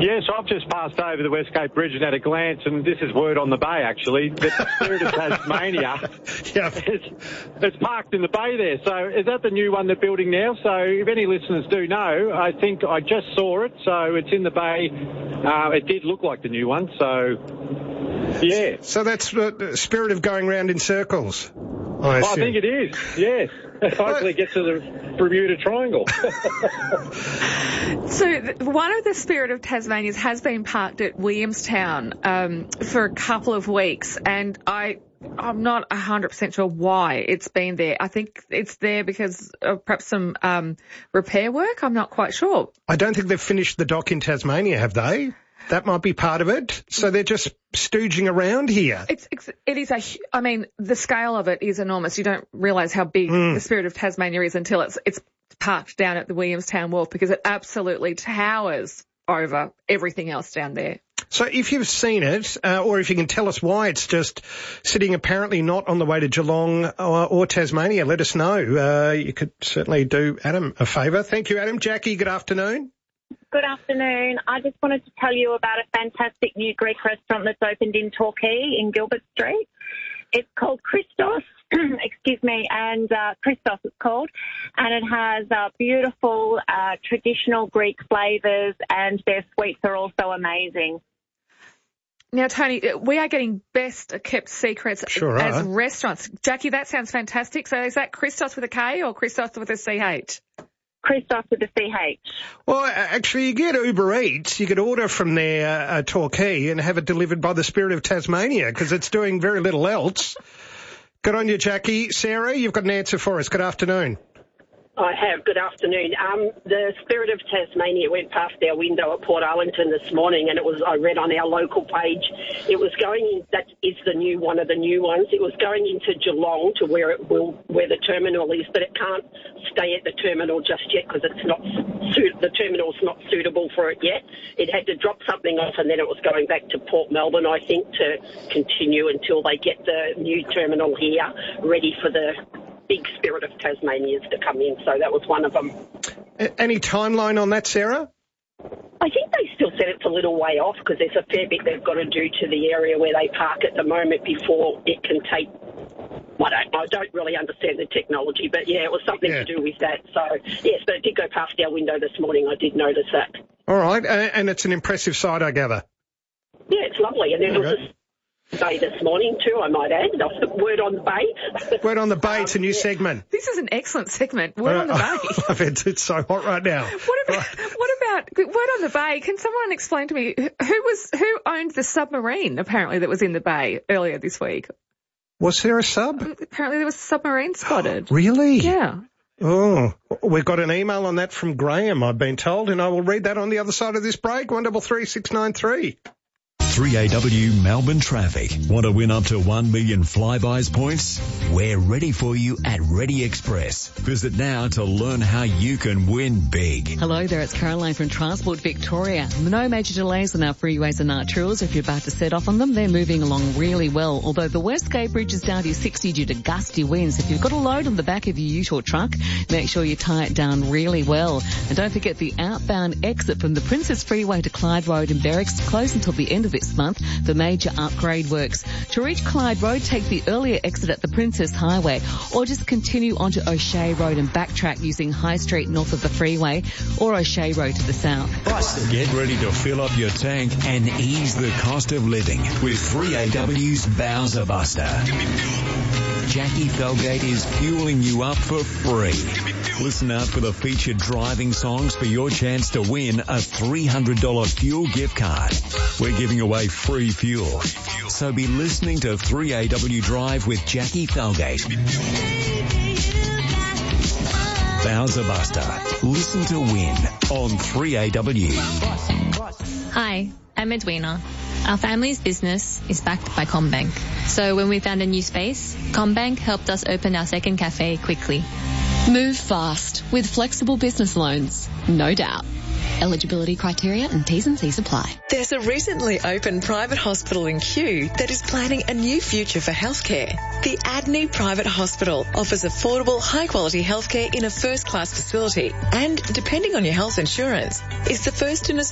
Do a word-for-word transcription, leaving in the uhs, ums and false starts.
Yes, I've just passed over the Westgate Bridge and had a glance, and this is word on the bay, actually. The Spirit of Tasmania yep. it's, it's parked in the bay there. So is that the new one they're building now? So if any listeners do know, I think I just saw it. So it's in the bay. Uh, it did look like the new one. So, yeah. So that's the spirit of going round in circles, I I think it is, yes. Hopefully get to the Bermuda Triangle. So th- one of the Spirit of Tasmanias has been parked at Williamstown um, for a couple of weeks, and I, I'm not one hundred percent sure why it's been there. I think it's there because of perhaps some um, repair work. I'm not quite sure. I don't think they've finished the dock in Tasmania, have they? That might be part of it. So they're just stooging around here. It's, it's it is a. I mean, the scale of it is enormous. You don't realise how big mm. the Spirit of Tasmania is until it's it's parked down at the Williamstown Wharf, because it absolutely towers over everything else down there. So if you've seen it, uh, or if you can tell us why it's just sitting apparently not on the way to Geelong or, or Tasmania, let us know. Uh, you could certainly do Adam a favour. Thank you, Adam. Jackie, good afternoon. Good afternoon. I just wanted to tell you about a fantastic new Greek restaurant that's opened in Torquay in Gilbert Street. It's called Christos, excuse me, and uh, Christos it's called, and it has uh, beautiful uh, traditional Greek flavours, and their sweets are also amazing. Now, Tony, we are getting best kept secrets sure as are. restaurants. Jackie, that sounds fantastic. So is that Christos with a K or Christos with a C H? Christos with a C H. Well, actually, you get Uber Eats. You could order from there, uh, Torquay, and have it delivered by the Spirit of Tasmania, because it's doing very little else. Good on you, Jackie. Sarah, you've got an answer for us. Good afternoon. I have. Good afternoon. Um, the Spirit of Tasmania went past our window at Port Arlington this morning, and it was, I read on our local page, it was going in, that is the new, one of the new ones, it was going into Geelong to where it will, where the terminal is, but it can't stay at the terminal just yet because it's not, the terminal's not suitable for it yet. It had to drop something off, and then it was going back to Port Melbourne, I think, to continue until they get the new terminal here ready for the big Spirit of Tasmanians to come in. So that was one of them. A- any timeline on that, Sarah? I think they still said it's a little way off because there's a fair bit they've got to do to the area where they park at the moment before it can take, I don't, I don't really understand the technology, but yeah, it was something yeah. to do with that. So yes, but it did go past our window this morning. I did notice that. All right, uh, and it's an impressive sight, I gather. Yeah, it's lovely. And there was a bay this morning too, I might add. Word on the bay. Word on the bay, it's a new yeah. segment. This is an excellent segment. Word uh, on the bay. it's, it's so hot right now. What about, right. what about Word on the bay? Can someone explain to me who was who owned the submarine apparently that was in the bay earlier this week? Was there a sub? Apparently there was a submarine spotted. Really? Yeah. Oh, we've got an email on that from Graham, I've been told, and I will read that on the other side of this break. one double three six nine three. three A W Melbourne Traffic. Want to win up to one million Flybuys points? We're ready for you at Ready Express. Visit now to learn how you can win big. Hello there, it's Caroline from Transport Victoria. No major delays on our freeways and arterials. If you're about to set off on them, they're moving along really well. Although the Westgate Bridge is down to sixty due to gusty winds. If you've got a load on the back of your ute or truck, make sure you tie it down really well. And don't forget the outbound exit from the Princess Freeway to Clyde Road in Berwick's closed until the end of this month for major upgrade works. To reach Clyde Road, take the earlier exit at the Princess Highway or just continue onto O'Shea Road and backtrack using High Street north of the freeway or O'Shea Road to the south. Get ready to fill up your tank and ease the cost of living with three A W's Bowser Buster. Jackie Felgate is fueling you up for free. Listen out for the featured driving songs for your chance to win a three hundred dollars fuel gift card. We're giving away free fuel. So be listening to three A W Drive with Jackie Felgate. Bowser Buster. Listen to win on three A W. Hi, I'm Edwina. Our family's business is backed by CommBank. So when we found a new space, CommBank helped us open our second cafe quickly. Move fast with flexible business loans, no doubt. Eligibility criteria and T's and C's apply. There's a recently opened private hospital in Kew that is planning a new future for healthcare. The Adney Private Hospital offers affordable, high-quality healthcare in a first-class facility and, depending on your health insurance, is the first in Australia